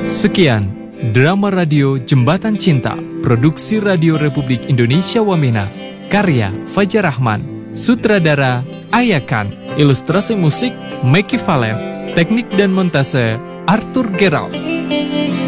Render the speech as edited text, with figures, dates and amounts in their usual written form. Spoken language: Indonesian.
Sekian drama radio Jembatan Cinta, produksi Radio Republik Indonesia Wamena, karya Fajar Rahman, sutradara Ayakan, ilustrasi musik Meki Valen, teknik dan montase Arthur Gerald.